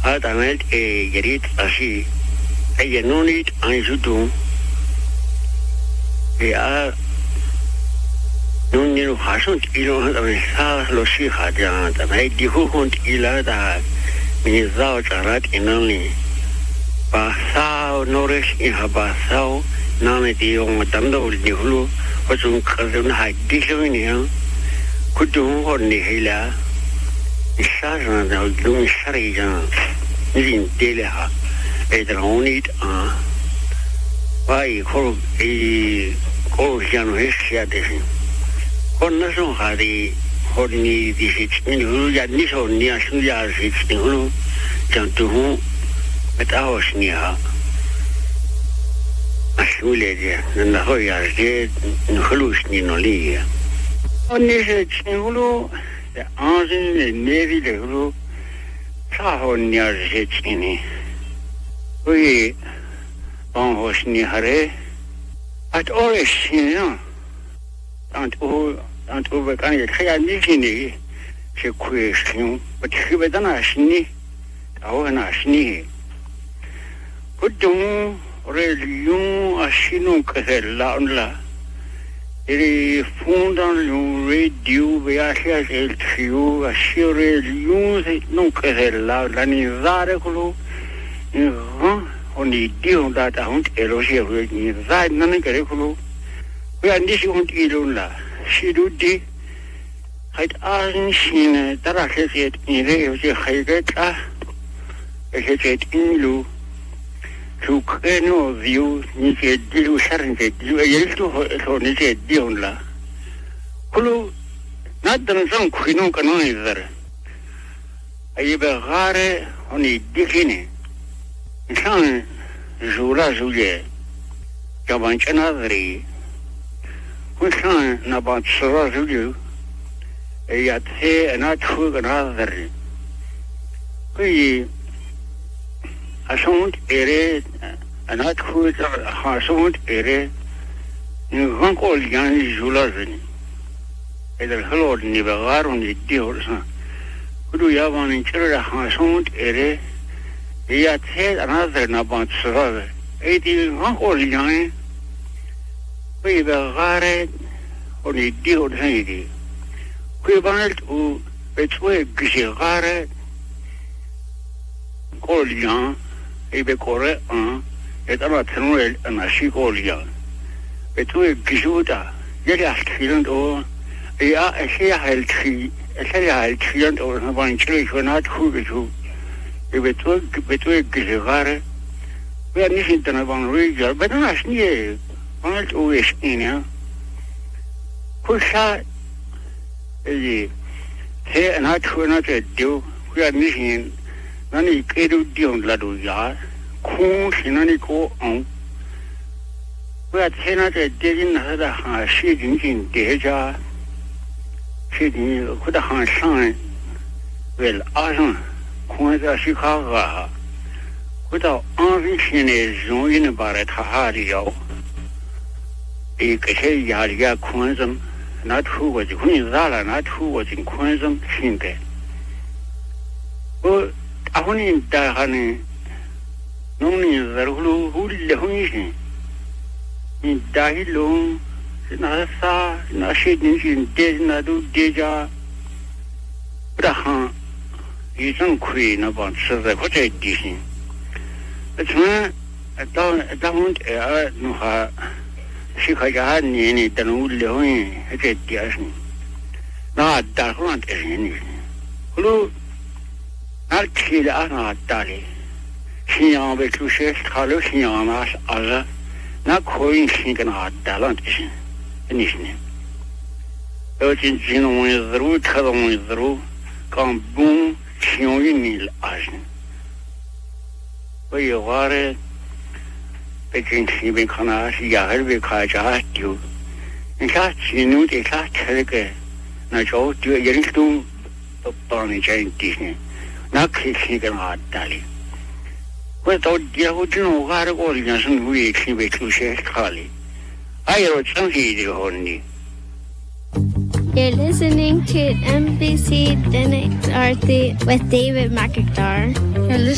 Adamelt gerit asi ay nonit an judo a non ni hasont ilo da sa lo si hadia da mai di hund ila da mi zao charat inali pa sao norish in habasao name di on tamdo di hulu o chung khazun ha di shoni ya kudu hon ni hila isharan da lu sharijan ni dele ha e dronit a vai ko jano hessia de con naso hari honi di sit ni ya ni so ni a shu ya sit ni hulu jan tu hu metao shnia ashule de na ho ya de hulu shni no li on ni se hulu de anjin ne nevi de hulu sa ho ni a se chini oui on ho shni hare at ore shni tant over kan je kaya ni shni se question but hibe dana shni aho na shni kudum religion ashino kahela onla iri fondan lu radio viaja el trio ashio religion non kahela la ni zare kulu oni dio da ta hund erosie ni zai nan kare kulu we andi si hund ilunla shidudi hait an shine tara khet ni re je khaigeta ehet inlu Sukreno view ni ke dilu sarnte dilu yelto so ni ke dionla kulu nadan san khino kanon izar ayibe gare oni dikine insan jula juje jaban chanadri kunsan na ban sura julu ayathe na thu ganadri kui asont ere anat khu hasont ere ni rankol yan julazeni edel halod ni bagaron ni diorsa kudu yavan inchera hasont ere ya the another na ban sura edi rankol yan we bagare oni diorsa edi ku banelt u betwe gishare kolyan ebe kore et ama tnuel na shikolia betu gijuda yeli akhilend o ya esia heltri esia heltri o na ban chile khonat khubitu betu gijare we ni hintana ban reja betana shnie banat o esnia kusha eji he na thuna te do we ni hin nani kedu dion la do ya khun sinani ko on we athena de dejin na da ha shi jin jin de ja shi ni ko da han shan wel ajan khun da shi kha ga ko da an ri shin ne zon yin ba ra tha ha ri yo e ke he ya ri ya khun zam na thu go ji khun za la na thu go jin khun zam shin de o ahuni da hane noni zarhulu hulle hunji ni dahilo na sa na shedin shin de na du deja braha yizan khui na ban tsada ko te disin etma da hund no ha shi kha ga ni ni da no le hun he diasin na da hund ni hulu Alkil ana dali. Sinyam be tushe khalo sinyam as ala na koin sinkana dalant isin. Nisne. Otin jino zru khadam zru kan bun sinyam nil ajn. Oye ware pekin sibe khana ya harbe kha ja tiu. Inka sinu de kha therke na jo tu yerin tu pani chain tisne. Na kisi kan adali. Kau tahu dia hujan ugar ko lihat sendiri kisi betul sekali. Ayo canggih dia honi. You're listening to NBC Dennett Arthur with David McIntyre.